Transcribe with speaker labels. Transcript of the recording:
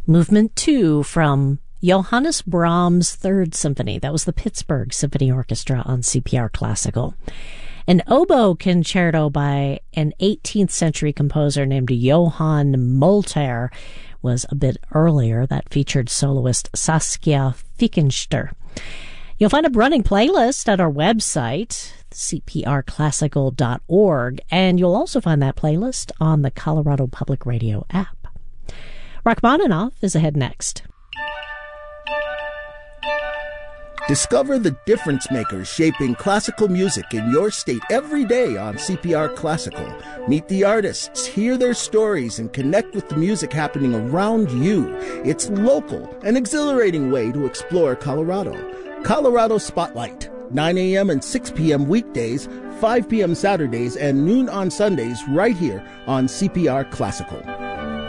Speaker 1: Movement 2 from Johannes Brahms' Third Symphony. That was the Pittsburgh Symphony Orchestra on CPR Classical. An oboe concerto by an 18th century composer named Johann Molter was a bit earlier. That featured soloist Saskia Fickenster. You'll find a running playlist at our website, cprclassical.org, and you'll also find that playlist on the Colorado Public Radio app. Rachmaninoff is ahead next.
Speaker 2: Discover the difference makers shaping classical music in your state every day on CPR Classical. Meet the artists, hear their stories, and connect with the music happening around you. It's local, an exhilarating way to explore Colorado. Colorado Spotlight, 9 a.m. and 6 p.m. weekdays, 5 p.m. Saturdays, and noon on Sundays right here on CPR Classical.